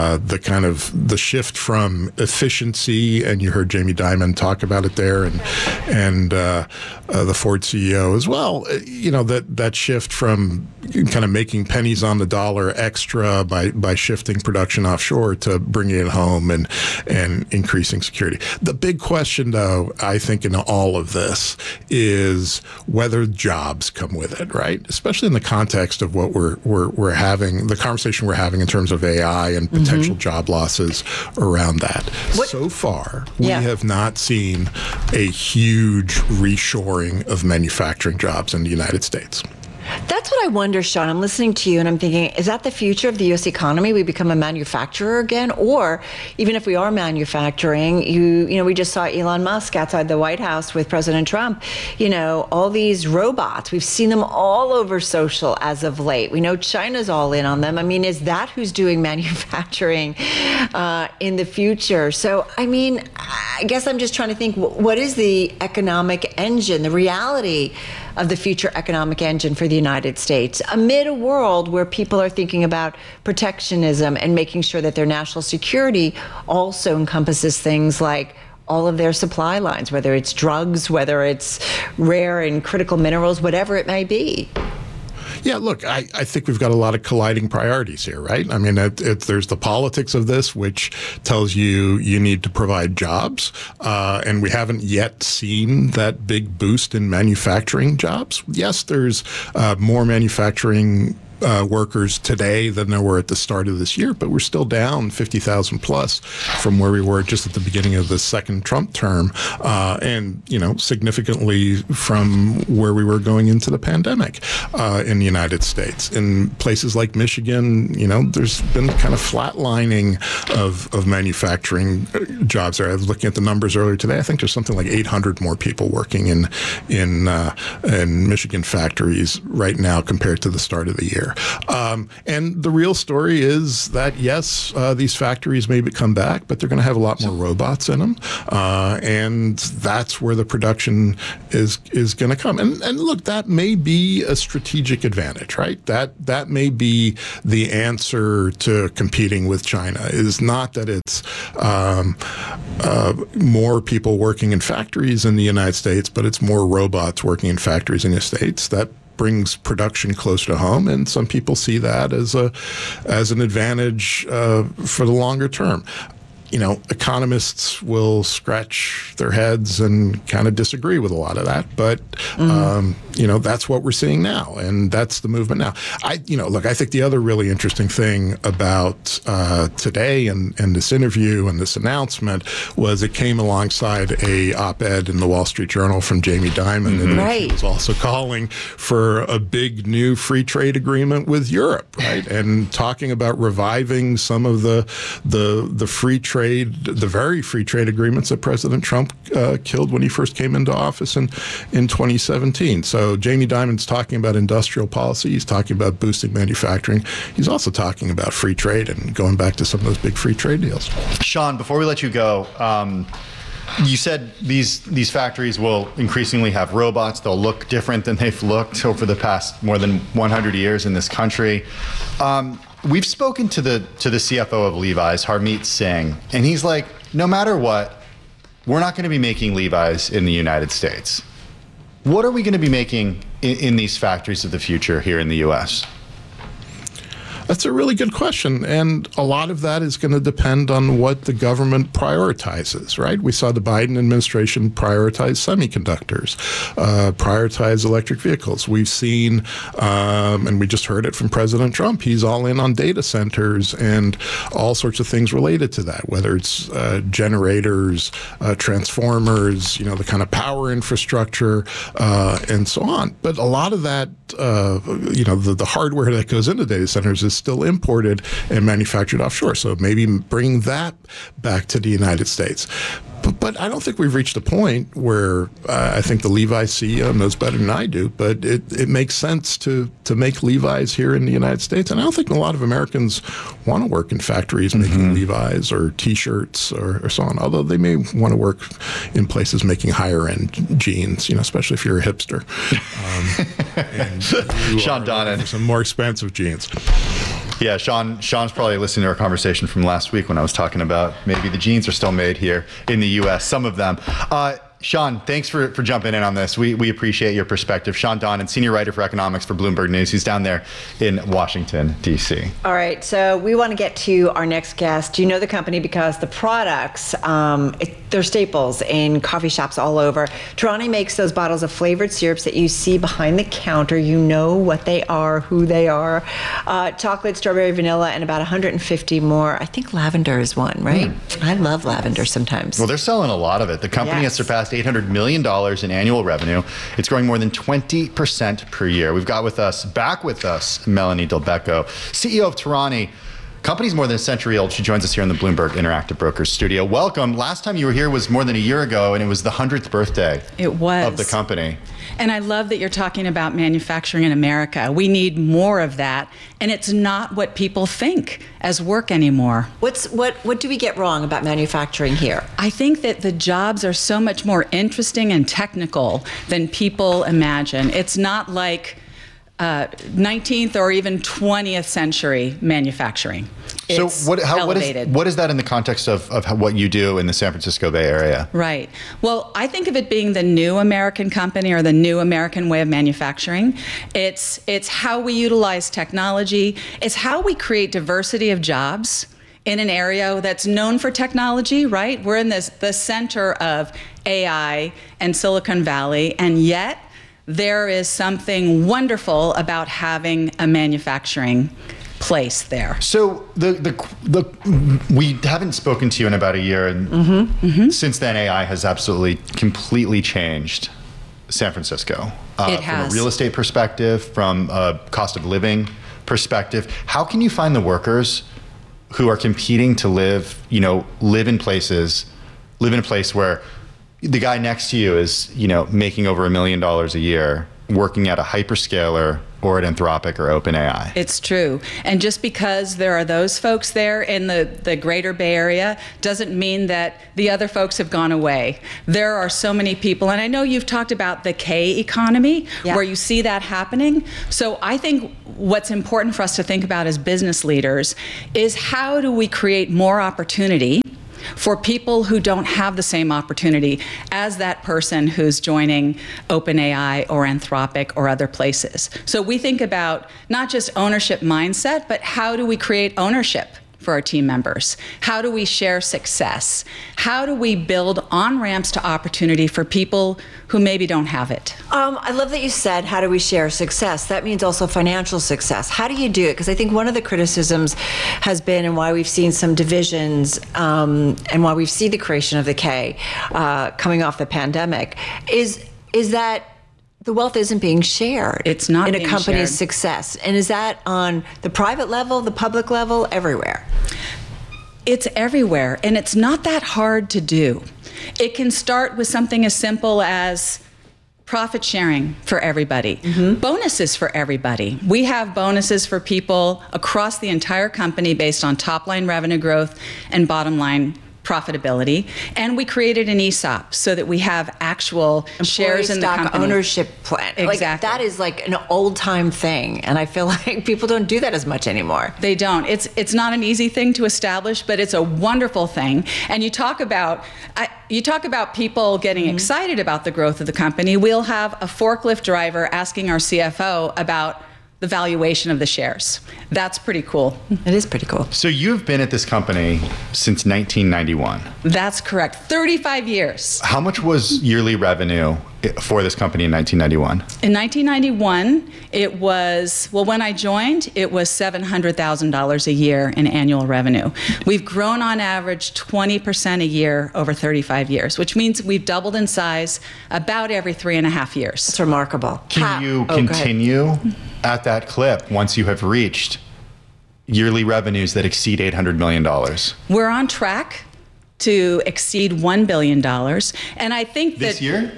Speaker 5: the shift from efficiency, and you heard Jamie Dimon talk about it there, and the Ford CEO as well, that shift from kind of making pennies on the dollar extra by shifting production offshore to bringing it home and increasing security. The big question, though, I think in all of this is whether jobs come with it, right? Especially in the context of what we're having, the conversation we're having in terms of AI and potential job losses around that. So far, we have not seen a huge reshoring of manufacturing jobs in the United States.
Speaker 2: That's what I wonder, Sean. I'm listening to you and I'm thinking, is that the future of the U.S. economy? We become a manufacturer again? Or even if we are manufacturing, we just saw Elon Musk outside the White House with President Trump, all these robots. We've seen them all over social as of late. We know China's all in on them. I mean, is that who's doing manufacturing in the future? So, I guess I'm just trying to think, what is the economic engine, the reality of the future economic engine for the United States amid a world where people are thinking about protectionism and making sure that their national security also encompasses things like all of their supply lines, whether it's drugs, whether it's rare and critical minerals, whatever it may be.
Speaker 5: Yeah, look, I think we've got a lot of colliding priorities here, right? I mean, there's the politics of this, which tells you need to provide jobs, and we haven't yet seen that big boost in manufacturing jobs. Yes, there's more manufacturing workers today than there were at the start of this year, but we're still down 50,000 plus from where we were just at the beginning of the second Trump term, and significantly from where we were going into the pandemic in the United States. In places like Michigan, there's been kind of flatlining of manufacturing jobs there. I was looking at the numbers earlier today. I think there's something like 800 more people working in Michigan factories right now compared to the start of the year. And the real story is that, yes, these factories may come back, but they're going to have a lot more robots in them. And that's where the production is going to come. And look, that may be a strategic advantage, right? That may be the answer to competing with China, is not that it's more people working in factories in the United States, but it's more robots working in factories in the States. That brings production closer to home, and some people see that as an advantage for the longer term. Economists will scratch their heads and kind of disagree with a lot of that, but that's what we're seeing now, and that's the movement now. I think the other really interesting thing about today and this interview and this announcement was it came alongside a op-ed in the Wall Street Journal from Jamie Dimon, and he was also calling for a big new free trade agreement with Europe, right? And talking about reviving some of the free trade, the very free trade agreements that President Trump killed when he first came into office in 2017. So Jamie Dimon's talking about industrial policy. He's talking about boosting manufacturing. He's also talking about free trade and going back to some of those big free trade deals.
Speaker 3: Sean, before we let you go, you said these factories will increasingly have robots. They'll look different than they've looked over the past more than 100 years in this country. We've spoken to the CFO of Levi's, Harmeet Singh, and he's like, no matter what, we're not going to be making Levi's in the United States. What are we going to be making in these factories of the future here in the U.S.?
Speaker 5: That's a really good question, and a lot of that is going to depend on what the government prioritizes, right? We saw the Biden administration prioritize semiconductors, prioritize electric vehicles. We've seen, and we just heard it from President Trump, he's all in on data centers and all sorts of things related to that, whether it's generators, transformers, the kind of power infrastructure, and so on. But a lot of that, the hardware that goes into data centers is still imported and manufactured offshore. So maybe bring that back to the United States. But I don't think we've reached a point where I think the Levi's CEO knows better than I do, but it makes sense to make Levi's here in the United States. And I don't think a lot of Americans want to work in factories making Levi's or T-shirts or so on, although they may want to work in places making higher-end jeans, especially if you're a hipster. And
Speaker 3: Sean Donnan.
Speaker 5: For some more expensive jeans.
Speaker 3: Yeah, Sean's probably listening to our conversation from last week when I was talking about maybe the jeans are still made here in the U.S., some of them. Sean, thanks for jumping in on this. We appreciate your perspective. Sean Donnan, senior writer for economics for Bloomberg News. He's down there in Washington, D.C. All
Speaker 2: right, so we want to get to our next guest. You know the company because the products, they're staples in coffee shops all over. Torani makes those bottles of flavored syrups that you see behind the counter. You know what they are, who they are. Chocolate, strawberry, vanilla, and about 150 more. I think lavender is one, right? I love lavender sometimes.
Speaker 3: Well, they're selling a lot of it. The company has surpassed $800 million in annual revenue. It's growing more than 20% per year. We've got back with us, Melanie Del Becco, CEO of Torani. Company's more than a century old. She joins us here in the Bloomberg Interactive Brokers studio. Welcome. Last time you were here was more than a year ago, and it was the 100th birthday of the company.
Speaker 7: And I love that you're talking about manufacturing in America. We need more of that, and it's not what people think as work anymore.
Speaker 2: What do we get wrong about manufacturing here?
Speaker 7: I think that the jobs are so much more interesting and technical than people imagine. It's not like 19th or even 20th century manufacturing. It's elevated.
Speaker 3: What is that in the context of what you do in the San Francisco Bay Area?
Speaker 7: Right. Well, I think of it being the new American company or the new American way of manufacturing. It's how we utilize technology. It's how we create diversity of jobs in an area that's known for technology, right? We're in the center of AI and Silicon Valley, and yet there is something wonderful about having a manufacturing place there.
Speaker 3: So we haven't spoken to you in about a year, and since then AI has absolutely completely changed San Francisco.
Speaker 7: It
Speaker 3: From
Speaker 7: has.
Speaker 3: a real estate perspective, from a cost of living perspective. How can you find the workers who are competing to live in a place where the guy next to you is, making over $1 million a year, working at a hyperscaler or at Anthropic or OpenAI?
Speaker 7: It's true. And just because there are those folks there in the greater Bay Area doesn't mean that the other folks have gone away. There are so many people, and I know you've talked about the K economy, where you see that happening. So I think what's important for us to think about as business leaders is how do we create more opportunity for people who don't have the same opportunity as that person who's joining OpenAI or Anthropic or other places. So we think about not just ownership mindset, but how do we create ownership for our team members? How do we share success? How do we build on-ramps to opportunity for people who maybe don't have it?
Speaker 2: I love that you said, how do we share success? That means also financial success. How do you do it? Because I think one of the criticisms has been, and why we've seen some divisions, and why we've seen the creation of the K coming off the pandemic, is that the wealth isn't being shared.
Speaker 7: It's not
Speaker 2: in a
Speaker 7: being
Speaker 2: company's
Speaker 7: shared.
Speaker 2: success. And is that on the private level, the public level, everywhere?
Speaker 7: It's everywhere, and it's not that hard to do. It can start with something as simple as profit sharing for everybody, bonuses for everybody. We have bonuses for people across the entire company based on top line revenue growth and bottom line profitability, and we created an ESOP so that we have actual shares in the
Speaker 2: stock
Speaker 7: company.
Speaker 2: Ownership plan.
Speaker 7: Exactly.
Speaker 2: Like, that is like an old time thing, and I feel like people don't do that as much anymore.
Speaker 7: They don't. It's not an easy thing to establish, but it's a wonderful thing. And you talk about people getting excited about the growth of the company. We'll have a forklift driver asking our CFO about the valuation of the shares. That's pretty cool.
Speaker 2: It is pretty cool.
Speaker 3: So you've been at this company since 1991.
Speaker 7: That's correct. 35 years.
Speaker 3: How much was yearly revenue for this company in 1991?
Speaker 7: In 1991, it was, well, when I joined, it was $700,000 a year in annual revenue. We've grown on average 20% a year over 35 years, which means we've doubled in size about every 3.5 years.
Speaker 2: It's remarkable.
Speaker 3: Can you continue at that clip once you have reached yearly revenues that exceed $800 million?
Speaker 7: We're on track to exceed $1 billion. And I think that—
Speaker 3: This year?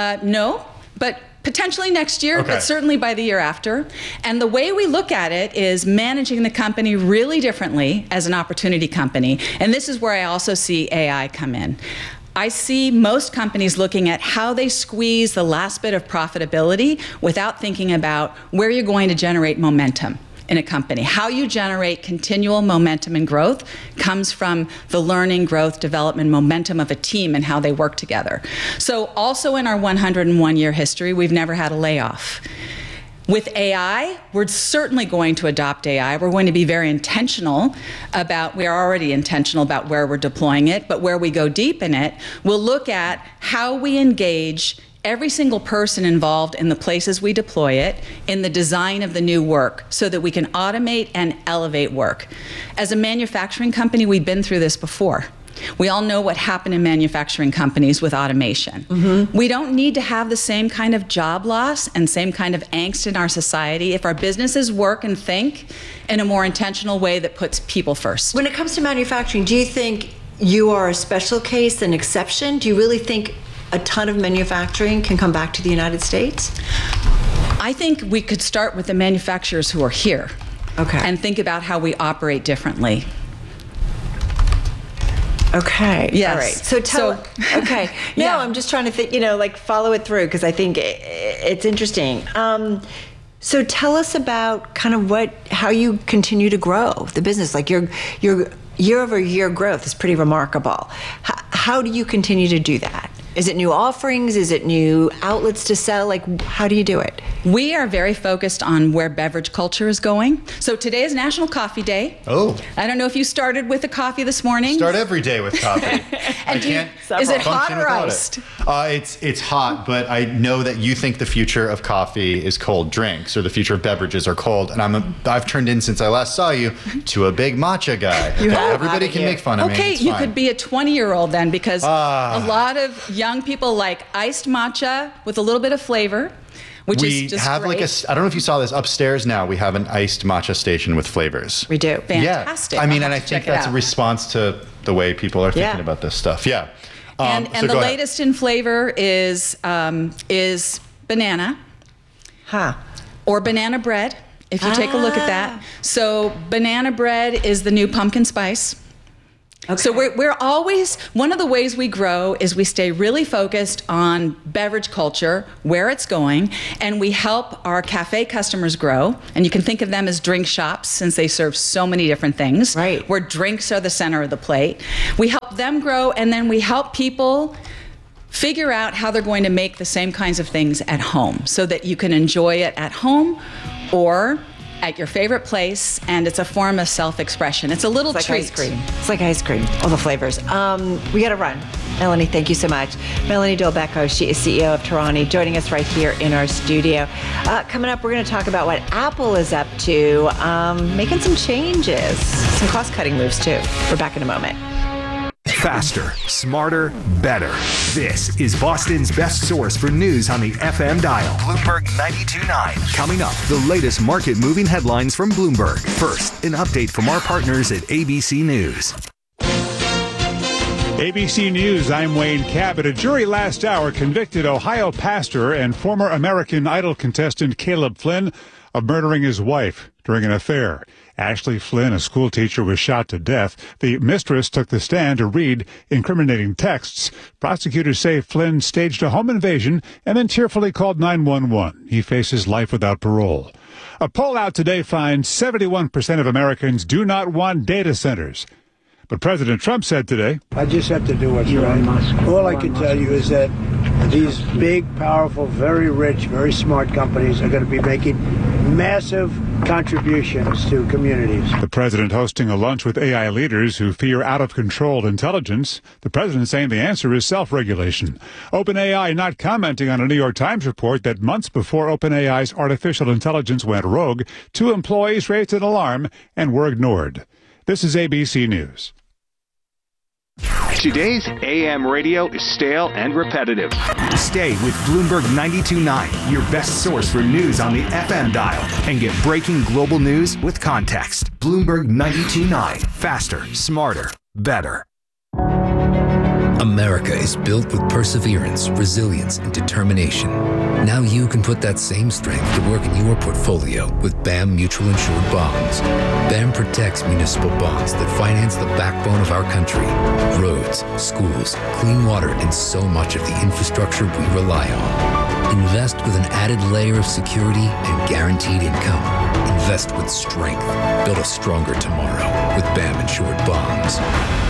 Speaker 7: No, but potentially next year,
Speaker 3: Okay.
Speaker 7: but certainly by the year after. And the way we look at it is managing the company really differently as an opportunity company. And this is where I also see AI come in. I see most companies looking at how they squeeze the last bit of profitability without thinking about where you're going to generate momentum in a company. How you generate continual momentum and growth comes from the learning, growth, development, momentum of a team and how they work together. So also in our 101-year history, we've never had a layoff. With AI, we're certainly going to adopt AI. We're going to be very intentional about, we are already intentional about where we're deploying it, but where we go deep in it, we'll look at how we engage every single person involved in the places we deploy it, in the design of the new work, so that we can automate and elevate work. As a manufacturing company, we've been through this before. We all know what happened in manufacturing companies with automation. We don't need to have the same kind of job loss and same kind of angst in our society if our businesses work and think in a more intentional way that puts people first.
Speaker 2: When it comes to manufacturing, do you think you are a special case, an exception? Do you really think a ton of manufacturing can come back to the United States?
Speaker 7: I think we could start with the manufacturers who are here, and think about how we operate differently.
Speaker 2: Okay.
Speaker 7: Yes.
Speaker 2: All right. So okay. No, I'm just trying to think, follow it through, because I think it's interesting. So tell us about kind of how you continue to grow the business. Like your year over year growth is pretty remarkable. How do you continue to do that? Is it new offerings? Is it new outlets to sell? Like, how do you do it?
Speaker 7: We are very focused on where beverage culture is going. So today is National Coffee Day.
Speaker 3: Oh.
Speaker 7: I don't know if you started with a coffee this morning.
Speaker 3: Start every day with coffee.
Speaker 7: And is it hot or iced?
Speaker 3: It's hot, but I know that you think the future of coffee is cold drinks, or the future of beverages are cold. And I've turned in, since I last saw you, to a big matcha guy. Everybody can make fun of me.
Speaker 7: Okay,
Speaker 3: It's
Speaker 7: you
Speaker 3: fine.
Speaker 7: could be a 20-year-old then, because a lot of young people like iced matcha with a little bit of flavor. Which
Speaker 3: we
Speaker 7: is just
Speaker 3: have
Speaker 7: great.
Speaker 3: I don't know if you saw this upstairs now. We have an iced matcha station with flavors.
Speaker 2: We do.
Speaker 7: Fantastic.
Speaker 3: Yeah. I mean,
Speaker 7: I'll
Speaker 3: and I
Speaker 7: have to check
Speaker 3: think
Speaker 7: it
Speaker 3: that's a
Speaker 7: out.
Speaker 3: response to the way people are thinking about this stuff. Yeah.
Speaker 7: And
Speaker 3: So
Speaker 7: the
Speaker 3: go ahead.
Speaker 7: latest in flavor is banana. Or banana bread, if you take a look at that. So banana bread is the new pumpkin spice. So we're always, one of the ways we grow is we stay really focused on beverage culture, where it's going, and we help our cafe customers grow. And you can think of them as drink shops, since they serve so many different things, where drinks are the center of the plate. We help them grow, and then we help people figure out how they're going to make the same kinds of things at home, so that you can enjoy it at home or at your favorite place, and it's a form of self-expression. It's a little
Speaker 2: It's like
Speaker 7: treat.
Speaker 2: ice cream. It's like ice cream, all the flavors. We got to run. Melanie, thank you so much. Melanie Dolbecco, she is CEO of Tarani, joining us right here in our studio. Coming up, we're going to talk about what Apple is up to, making some changes, some cost-cutting moves too. We're back in a moment.
Speaker 8: Faster, smarter, better. This is Boston's best source for news on the FM dial. Bloomberg 92.9. Coming up, the latest market-moving headlines from Bloomberg. First, an update from our partners at ABC News.
Speaker 9: ABC News, I'm Wayne Cabot. A jury last hour convicted Ohio pastor and former American Idol contestant Caleb Flynn of murdering his wife during an affair. Ashley Flynn, a school teacher, was shot to death. The mistress took the stand to read incriminating texts. Prosecutors say Flynn staged a home invasion and then tearfully called 911. He faces life without parole. A poll out today finds 71% of Americans do not want data centers. But President Trump said today,
Speaker 10: I just have to do what's right. All I can tell you is that these big, powerful, very rich, very smart companies are going to be making massive contributions to communities.
Speaker 9: The president hosting a lunch with AI leaders who fear out-of-control intelligence. The president saying the answer is self-regulation. OpenAI not commenting on a New York Times report that months before OpenAI's artificial intelligence went rogue, 2 employees raised an alarm and were ignored. This is ABC News.
Speaker 8: Today's AM radio is stale and repetitive. Stay with Bloomberg 92.9, your best source for news on the FM dial, and get breaking global news with context. Bloomberg 92.9. Faster, smarter, better.
Speaker 14: America is built with perseverance, resilience, and determination. Now you can put that same strength to work in your portfolio with BAM Mutual Insured Bonds. BAM protects municipal bonds that finance the backbone of our country. Roads, schools, clean water, and so much of the infrastructure we rely on. Invest with an added layer of security and guaranteed income. Invest with strength. Build a stronger tomorrow with BAM Insured Bonds.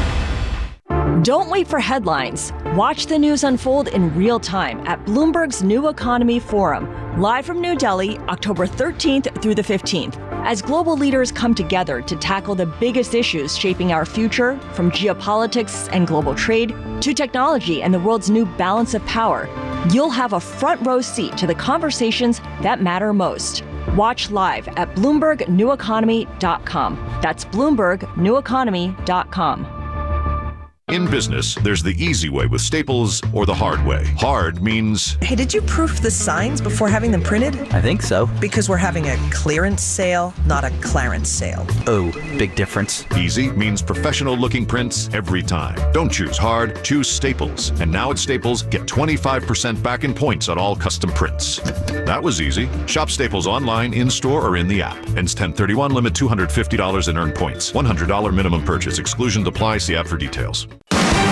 Speaker 16: Don't wait for headlines. Watch the news unfold in real time at Bloomberg's New Economy Forum, live from New Delhi, October 13th through the 15th, as global leaders come together to tackle the biggest issues shaping our future, from geopolitics and global trade to technology and the world's new balance of power. You'll have a front row seat to the conversations that matter most. Watch live at BloombergNewEconomy.com. That's BloombergNewEconomy.com.
Speaker 25: In business, there's the easy way with Staples or the hard way. Hard means...
Speaker 26: Hey, did you proof the signs before having them printed?
Speaker 27: I think so.
Speaker 26: Because we're having a clearance sale, not a clarence sale.
Speaker 27: Oh, big difference.
Speaker 25: Easy means professional-looking prints every time. Don't choose hard, choose Staples. And now at Staples, get 25% back in points on all custom prints. That was easy. Shop Staples online, in-store, or in the app. Ends 10/31, limit $250 in earned points. $100 minimum purchase. Exclusions apply. See app for details.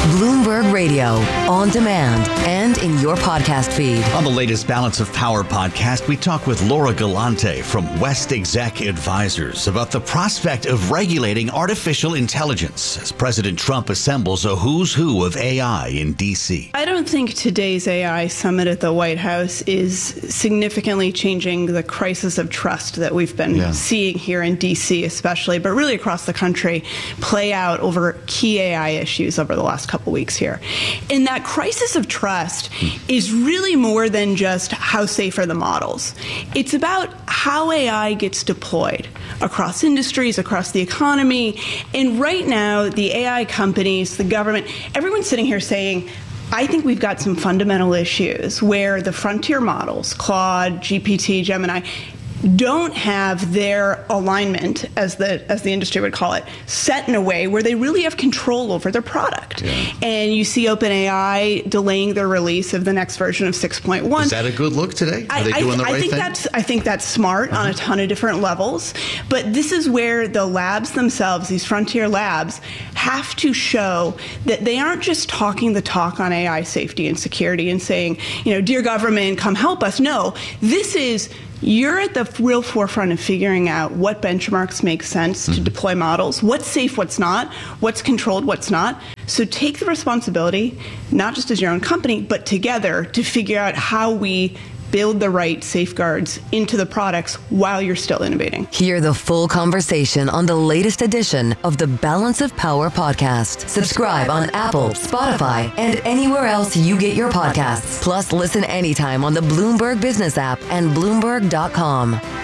Speaker 4: Bloomberg Radio, on demand and in your podcast feed.
Speaker 12: On the latest Balance of Power podcast, we talk with Laura Galante from West Exec Advisors about the prospect of regulating artificial intelligence as President Trump assembles a who's who of AI in D.C.
Speaker 13: I don't think today's AI summit at the White House is significantly changing the crisis of trust that we've been seeing here in D.C. especially, but really across the country, play out over key AI issues over the last couple weeks here. And that crisis of trust is really more than just how safe are the models. It's about how AI gets deployed across industries, across the economy. And right now, the AI companies, the government, everyone's sitting here saying, I think we've got some fundamental issues where the frontier models, Claude, GPT, Gemini, don't have their alignment, as the industry would call it, set in a way where they really have control over their product. And you see OpenAI delaying their release of the next version of 6.1.
Speaker 12: Is that a good look today? Are they doing the right thing?
Speaker 13: I think that's smart on a ton of different levels. But this is where the labs themselves, these frontier labs, have to show that they aren't just talking the talk on AI safety and security and saying, dear government, come help us. No, this is, you're at the real forefront of figuring out what benchmarks make sense to deploy models, what's safe, what's not, what's controlled, what's not. So take the responsibility, not just as your own company, but together to figure out how we build the right safeguards into the products while you're still innovating.
Speaker 4: Hear the full conversation on the latest edition of the Balance of Power podcast. Subscribe on Apple, Spotify, and anywhere else you get your podcasts. Plus, listen anytime on the Bloomberg Business app and Bloomberg.com.